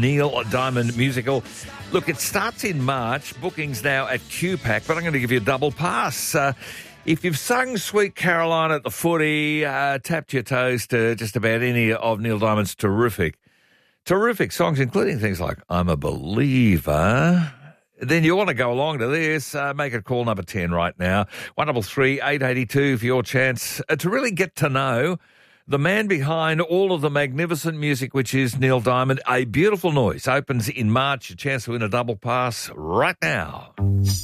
Neil Diamond musical. Look, it starts in March. Bookings now at QPAC, but I'm going to give you a double pass. If you've sung Sweet Caroline at the footy, tapped your toes to just about any of Neil Diamond's terrific songs, including things like I'm a Believer, then you want to go along to this, make it call number 10 right now, 133-882 for your chance to really get to know the man behind all of the magnificent music, which is Neil Diamond. A Beautiful Noise opens in March. A chance to win a double pass right now.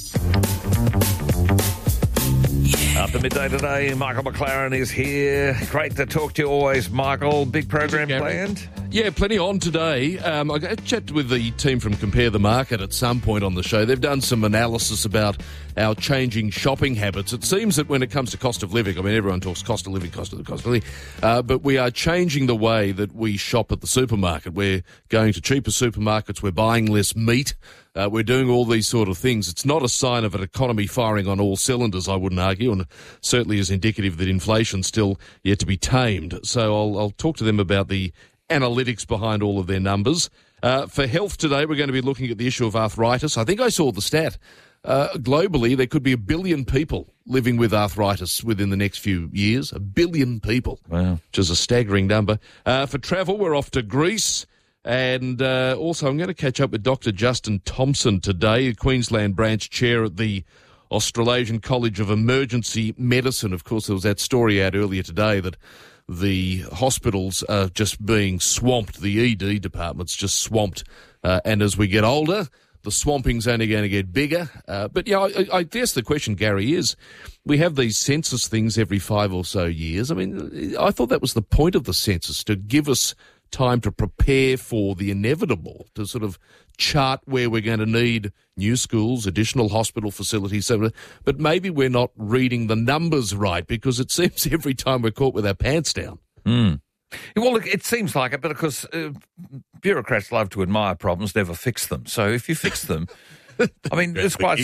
After midday today, Michael McLaren is here. Great to talk to you always, Michael. Big program planned? Yeah, plenty on today. I chatted with the team from Compare the Market at some point on the show. They've done some analysis about our changing shopping habits. It seems that when it comes to cost of living, I mean, everyone talks cost of living, but we are changing the way that we shop at the supermarket. We're going to cheaper supermarkets. We're buying less meat. We're doing all these sort of things. It's not a sign of an economy firing on all cylinders, I wouldn't argue, and certainly is indicative that inflation's still yet to be tamed. So I'll talk to them about the analytics behind all of their numbers. For health today, we're going to be looking at the issue of arthritis. I think I saw the stat. Globally, there could be 1 billion people living with arthritis within the next few years. 1 billion people, wow, which is a staggering number. For travel, we're off to Greece. And also, I'm going to catch up with Dr. Justin Thompson today, Queensland branch chair at the Australasian College of Emergency Medicine. Of course, there was that story out earlier today that the hospitals are just being swamped, the ED department's just swamped. And as we get older, the swamping's only going to get bigger. But, yeah, I guess the question, Gary, is we have these census things every 5 or so years. I mean, I thought that was the point of the census, to give us time to prepare for the inevitable, to sort of chart where we're going to need new schools, additional hospital facilities. But maybe we're not reading the numbers right, because it seems every time we're caught with our pants down. Mm. Well, look, it seems like it, but of course, bureaucrats love to admire problems, never fix them. So if you fix them, I mean, it's called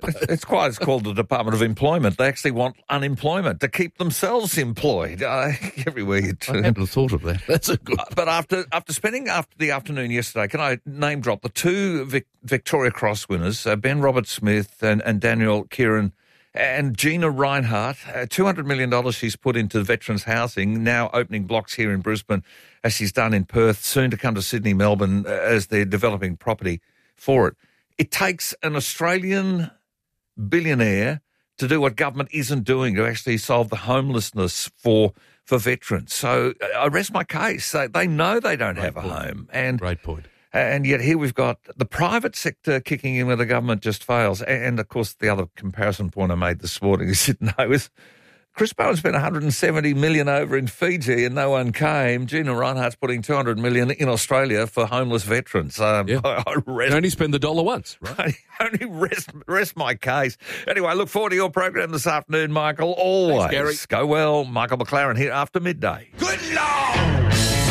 the Department of Employment. They actually want unemployment to keep themselves employed everywhere you turn. I hadn't thought of that. That's a good. But after spending the afternoon yesterday, can I name drop the two Victoria Cross winners, Ben Roberts-Smith and Daniel Kieran, and Gina Reinhardt? $200 million she's put into veterans housing, now opening blocks here in Brisbane, as she's done in Perth, soon to come to Sydney, Melbourne, as they're developing property for it. It takes an Australian billionaire to do what government isn't doing, to actually solve the homelessness for veterans. So I rest my case. They know they don't have a home. Great point. And yet here we've got the private sector kicking in where the government just fails. And, of course, the other comparison point I made this morning is Chris Bowen spent $170 million over in Fiji and no one came. Gina Reinhardt's putting $200 million in Australia for homeless veterans. You only spend the dollar once, right? I only rest my case. Anyway, I look forward to your program this afternoon, Michael. Always. Thanks, Gary. Go well. Michael McLaren here after midday. Good Lord!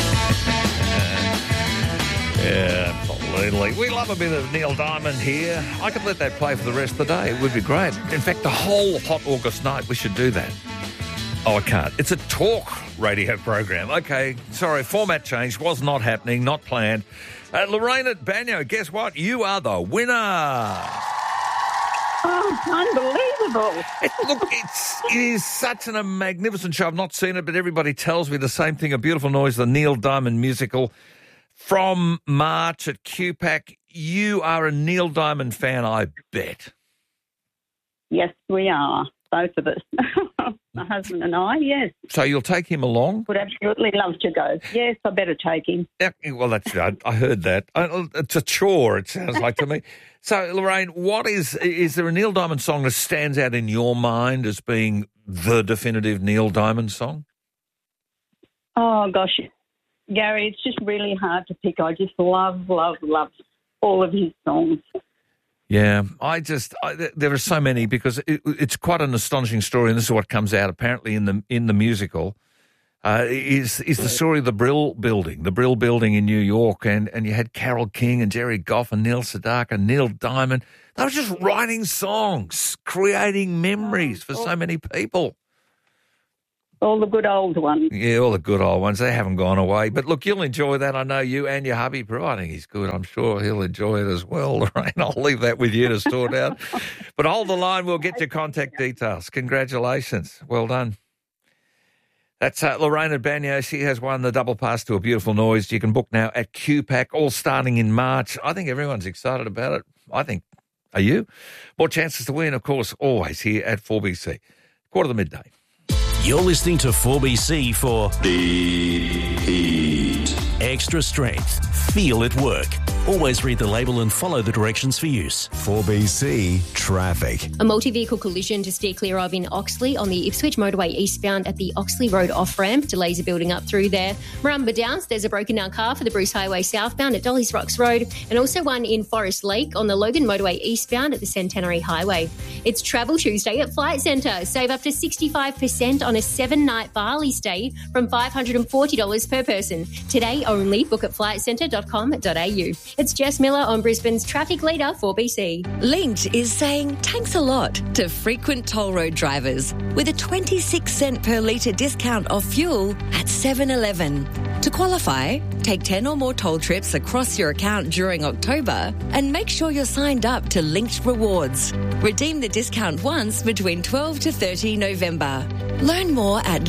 Yeah, absolutely. We love a bit of Neil Diamond here. I could let that play for the rest of the day. It would be great. In fact, the whole hot August night, we should do that. Oh, I can't. It's a talk radio program. Okay, sorry, format change. Was not happening, not planned. Lorraine at Banyo, guess what? You are the winner. Oh, unbelievable. Look, it is such a magnificent show. I've not seen it, but everybody tells me the same thing. A Beautiful Noise, the Neil Diamond musical. From March at QPAC, you are a Neil Diamond fan, I bet. Yes, we are, both of us. My husband and I, yes. So you'll take him along? Would absolutely love to go. Yes, I better take him. Yeah, well, that's I heard that. It's a chore, it sounds like to me. So, Lorraine, is there a Neil Diamond song that stands out in your mind as being the definitive Neil Diamond song? Oh, gosh. Gary, it's just really hard to pick. I just love all of his songs. Yeah, there are so many, because it's quite an astonishing story, and this is what comes out apparently in the musical. Is the story of the Brill Building in New York, and you had Carole King and Jerry Goff and Neil Sedaka and Neil Diamond. They were just writing songs, creating memories for so many people. All the good old ones. Yeah, all the good old ones. They haven't gone away. But look, you'll enjoy that. I know you and your hubby, providing he's good. I'm sure he'll enjoy it as well, Lorraine. I'll leave that with you to sort out. But hold the line. We'll get your contact details. Congratulations. Well done. That's Lorraine Banyo. She has won the double pass to A Beautiful Noise. You can book now at QPAC, all starting in March. I think everyone's excited about it. I think, are you? More chances to win, of course, always here at 4BC. Quarter to midday. You're listening to 4BC for Deep Heat. Extra strength. Feel it work. Always read the label and follow the directions for use. 4BC Traffic. A multi-vehicle collision to steer clear of in Oxley on the Ipswich motorway eastbound at the Oxley Road off-ramp. Delays are building up through there. Marumba Downs, there's a broken down car for the Bruce Highway southbound at Dolly's Rocks Road, and also one in Forest Lake on the Logan motorway eastbound at the Centenary Highway. It's Travel Tuesday at Flight Centre. Save up to 65% on a 7-night Bali stay from $540 per person. Today only. Book at flightcentre.com.au. It's Jess Miller on Brisbane's traffic leader for BC. Linked is saying thanks a lot to frequent toll road drivers with a 26 cent per litre discount off fuel at 7-Eleven. To qualify, take 10 or more toll trips across your account during October and make sure you're signed up to Linked Rewards. Redeem the discount once between 12 to 30 November. Learn more at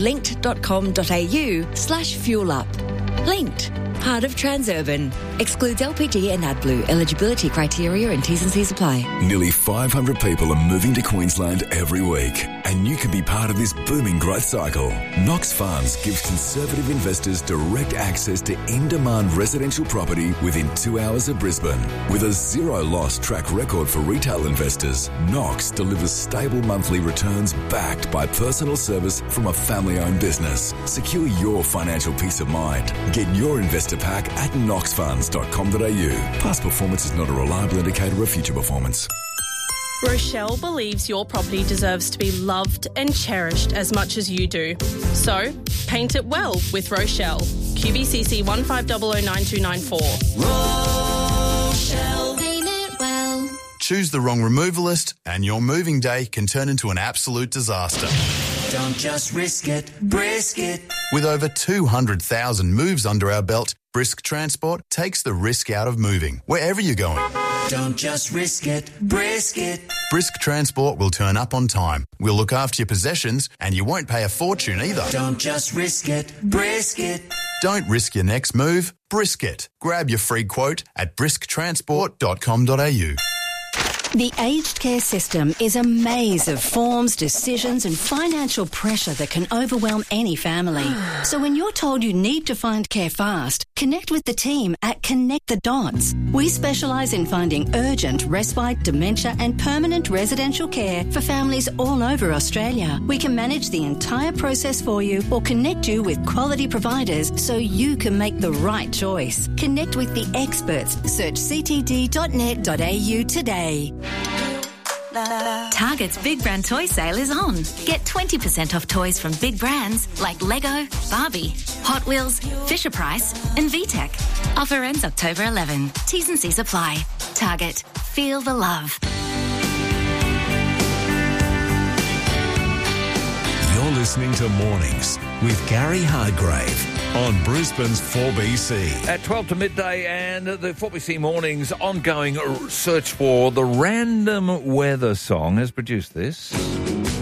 linked.com.au/fuelup. Linked. Part of Transurban. Excludes LPG and AdBlue. Eligibility criteria and T's and C's apply. Nearly 500 people are moving to Queensland every week, and you can be part of this booming growth cycle. Knox Funds gives conservative investors direct access to in-demand residential property within 2 hours of Brisbane. With a zero-loss track record for retail investors, Knox delivers stable monthly returns backed by personal service from a family-owned business. Secure your financial peace of mind. Get your investor pack at knoxfunds.com.au. Past performance is not a reliable indicator of future performance. Rochelle believes your property deserves to be loved and cherished as much as you do. So, paint it well with Rochelle. QBCC 15009294. Rochelle. Paint it well. Choose the wrong removalist and your moving day can turn into an absolute disaster. Don't just risk it, brisk it. With over 200,000 moves under our belt, Brisk Transport takes the risk out of moving, wherever you're going. Don't just risk it, brisk it. Brisk Transport will turn up on time. We'll look after your possessions and you won't pay a fortune either. Don't just risk it, brisk it. Don't risk your next move, brisk it. Grab your free quote at brisktransport.com.au. The aged care system is a maze of forms, decisions and financial pressure that can overwhelm any family. So when you're told you need to find care fast, connect with the team at Connect the Dots. We specialise in finding urgent, respite, dementia and permanent residential care for families all over Australia. We can manage the entire process for you or connect you with quality providers so you can make the right choice. Connect with the experts. Search ctd.net.au today. Target's Big Brand Toy Sale is on. Get 20% off toys from big brands like Lego, Barbie, Hot Wheels, Fisher-Price and VTech. Offer ends October 11. T's and C's apply. Target. Feel the love. You're listening to Mornings with Gary Hargrave on Brisbane's 4BC. At 12 to midday and the 4BC Mornings ongoing search for the random weather song has produced this.